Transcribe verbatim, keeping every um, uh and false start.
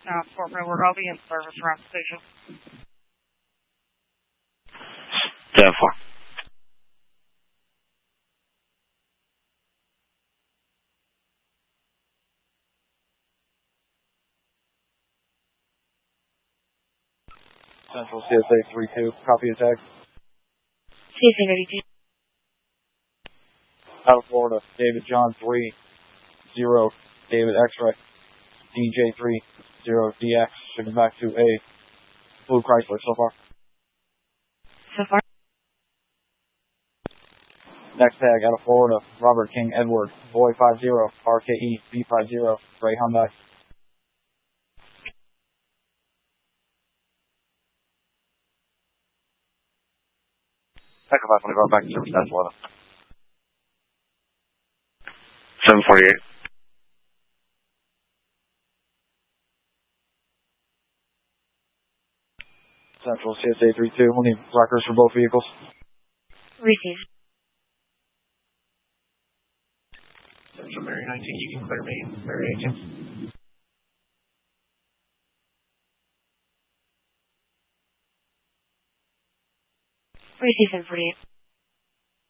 Uh, Fort Millward, I'll be in service around the station. ten four. Central C S A three two, copy attack. C S A thirty-two. Out of Florida, David John three zero, David X-ray, D J three zero D X, shipping back to a Blue Chrysler so far. So far. Next tag, out of Florida, Robert King Edward, Boy five zero, R K E B five zero, Ray Hyundai. Echo five twenty-four, back to service, that's Florida. seven forty-eight. Central C S A three two, we'll need records for both vehicles. Receive. Central Mary nineteen, you can clear me. Mary eighteen. Receive seven forty-eight.